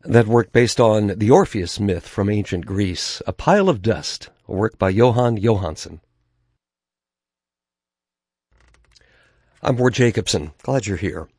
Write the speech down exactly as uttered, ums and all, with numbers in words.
That work based on the Orpheus myth from ancient Greece, A Pile of Dust, a work by Johan Johansson. I'm Ward Jacobson. Glad you're here.